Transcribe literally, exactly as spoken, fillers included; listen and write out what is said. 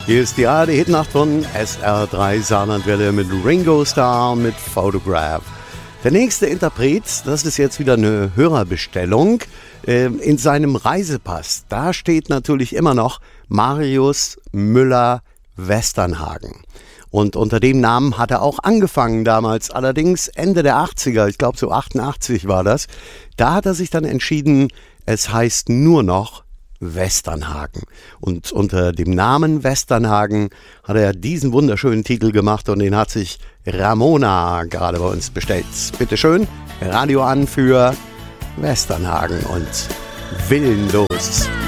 Hier ist die A R D-Hitnacht von S R drei Saarlandwelle mit Ringo Starr mit Photograph. Der nächste Interpret, das ist jetzt wieder eine Hörerbestellung, äh, in seinem Reisepass, da steht natürlich immer noch Marius Müller-Westernhagen. Und unter dem Namen hat er auch angefangen damals, allerdings Ende der achtziger, ich glaube so achtundachtzig war das. Da hat er sich dann entschieden, es heißt nur noch Westernhagen. Und unter dem Namen Westernhagen hat er diesen wunderschönen Titel gemacht und den hat sich Ramona gerade bei uns bestellt. Bitte schön, Radio an für Westernhagen und Willenlos.